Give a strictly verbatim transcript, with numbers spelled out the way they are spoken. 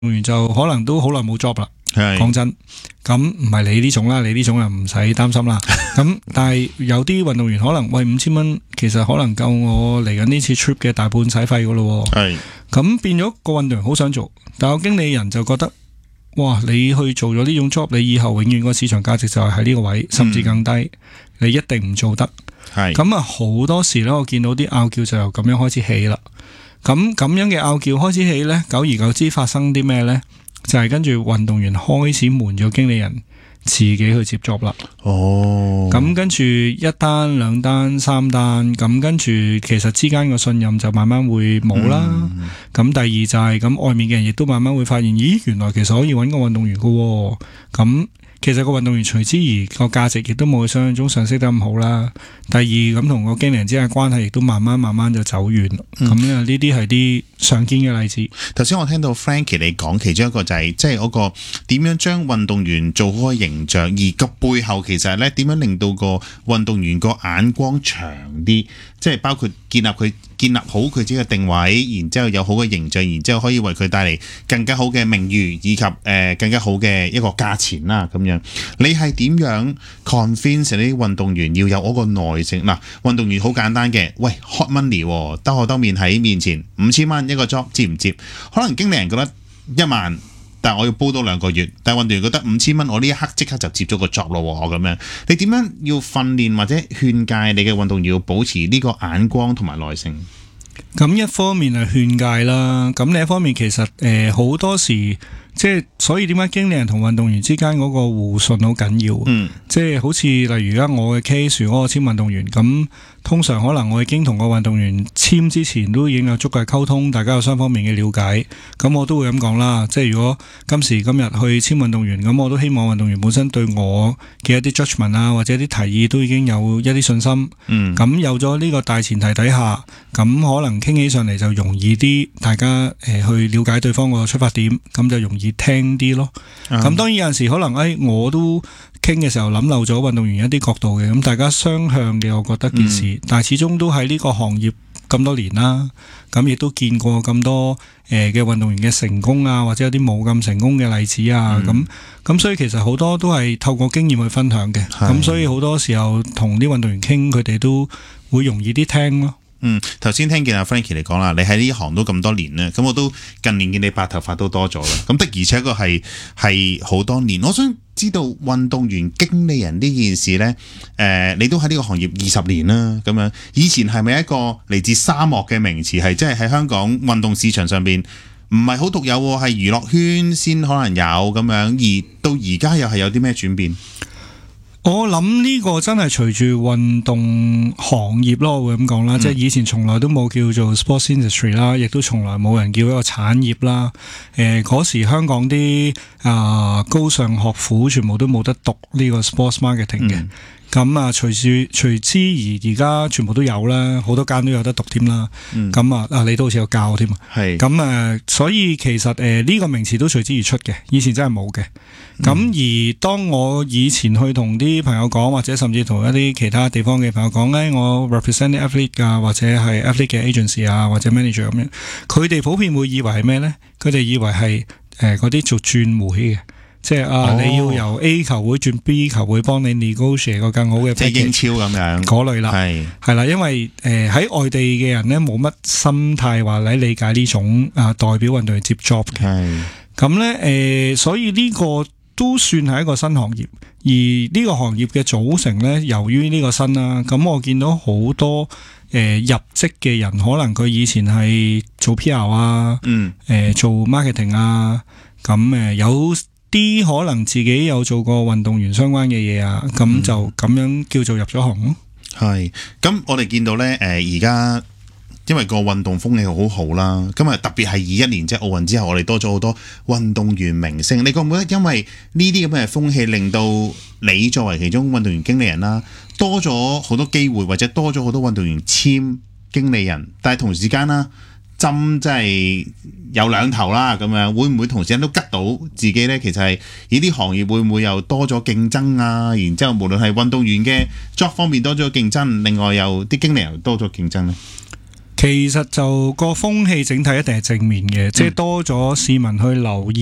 員就可能都好耐冇 job 啦。講真，咁唔係你呢種啦，你呢種又唔使擔心啦。咁但係有啲運動員可能喂五千蚊，其實可能夠我嚟緊呢次 trip 嘅大半使費噶咯。係咁變咗個運動員好想做，但係個經理人就覺得，哇！你去做咗呢種 job， 你以後永遠個市場價值就係喺呢個位，甚至更低，嗯、你一定唔做得。係咁啊，好多時咧，我見到啲拗撬就由咁樣開始起啦。咁咁樣嘅拗撬開始起咧，久而久之發生啲咩咧？就係跟住運動員開始瞞咗經理人，自己去接 job 啦。哦，咁跟住一單、兩單、三單，咁跟住其實之間個信任就慢慢會冇啦。咁、嗯、第二就係、是、咁，外面嘅人亦都慢慢會發現，咦，原來其實可以揾個運動員噶。咁其實個運動員隨之而個價值亦都冇想象中上升得咁好啦。第二，咁同個經理人之間嘅關係亦都慢慢慢慢就走遠。咁啊呢啲係啲常見嘅例子。 頭先我聽到 Frankie 你講其中一個就係即係嗰個點樣將運動員做好個形象，而個背後其實係咧點樣令到個運動員個眼光長啲，即係包括建立佢建立好佢自己嘅定位，然之後有好嘅形象，然之後可以為佢帶嚟更加好嘅名譽以及誒、呃、更加好嘅一個價錢啦咁樣。你係點樣 convince 呢啲運動員要有嗰個耐性？嗱，運動員好簡單嘅，喂 hot money 兜口兜面喺面前五千蚊一個 job 接唔接？可能經理人覺得一萬，但係我要煲多兩個月，但係運動員覺得五千蚊，我呢一刻即刻就接咗個 job 咯咁樣。你點樣要訓練或者勸誡你嘅運動員要保持呢個眼光同埋耐性？ 咁一方面係勸誡啦，咁另一方面其實誒好、呃、多時。即係所以點解經理人同運動員之間嗰個互信好緊要？嗯，即係好似例如而家我嘅 case 嗰個簽運動員，咁通常可能我已經同個運動員簽之前都已經有足夠溝通，大家有雙方面嘅了解。咁我都會咁講啦，即係如果今時今日去簽運動員，咁我都希望運動員本身對我嘅一啲 judgement 啊，或者啲提議都已經有一啲信心。嗯，咁有咗呢個大前提底下，咁可能傾起上嚟就容易啲，大家誒、呃、去了解對方個出發點，咁就容易聽啲咯。咁、嗯、當然有陣時可能誒、哎，我都傾嘅時候諗漏咗運動員一啲角度嘅，咁大家雙向嘅，我覺得件事。嗯、但係始終都喺呢個行業咁多年啦，咁亦都見過咁多誒嘅運動員嘅成功啊，或者有啲冇咁成功嘅例子啊，咁咁、嗯、所以其實好多都係透過經驗去分享嘅。咁的所以好多時候同啲運動員傾，佢哋都會容易啲聽咯。 嗯，頭先聽見阿 Frankie 嚟講啦，你喺呢行都咁多年咧，咁我都近年見你白頭髮都多咗啦，咁的而且確係係好多年。我想知道運動員經理人呢件事呢，誒、呃，你都喺呢個行業二十年啦，咁樣以前係咪一個嚟自沙漠嘅名詞？係即係喺香港運動市場上邊唔係好獨有，係娛樂圈先可能有咁樣，而到而家又係有啲咩轉變？ 我諗呢個真係隨住運動行業咯，我會咁講啦，嗯、即係以前從來都冇叫做 sports industry 啦，亦都從來冇人叫一個產業啦。誒、呃，嗰時香港啲啊、呃、高尚學府全部都冇得讀呢個 sports marketing 嘅。嗯咁啊，隨住隨之而而家全部都有啦，好多間都有得讀添啦。咁、嗯、啊，啊你都好似有教添啊。係。咁啊，所以其實誒呢、呃這個名詞都隨之而出嘅，以前真係冇嘅。咁、嗯、而當我以前去同啲朋友講，或者甚至同一啲其他地方嘅朋友講咧，我 represent 啲 athlete 啊，或者係 athlete 嘅 agency 啊，或者 manager 咁樣，佢哋普遍會以為係咩咧？佢哋以為係誒嗰啲做轉會嘅。即係啊，哦、你要由 A 球會轉 B 球會幫你 negotiate 個更好嘅， 即係英超咁樣嗰類啦，係係啦，因為誒喺、呃、外地嘅人咧冇乜心態話嚟理解呢種啊代表運動員接 job 嘅，係咁咧誒，所以呢個都算係一個新行業，而呢個行業嘅組成咧，由於呢個新啦，咁我見到好多誒、呃、入職嘅人，可能佢以前係做 P R 啊，嗯，誒、呃、做 marketing 啊，咁誒、呃、有。啲可能自己有做過運動員相關嘅嘢啊，咁、嗯、就咁樣叫做入咗行咯。係，咁我哋見到咧，誒而家因為個運動風氣好好啦，咁啊特別係二一年即係奧運之後，我哋多咗好多運動員明星。你覺唔覺得因為呢啲咁嘅風氣，令到你作為其中運動員經理人啦，多咗好多機會，或者多咗好多運動員簽經理人，但係同時間啦。針即係有兩頭啦，咁樣會唔會同時間都吉到自己呢？其實係呢啲行業會唔會又多咗競爭啊？然之後無論係運動員嘅 job 方面多咗競爭，另外又啲經理又多咗競爭呢？ 其實就個風氣整體一定係正面嘅，即係多咗市民去留意。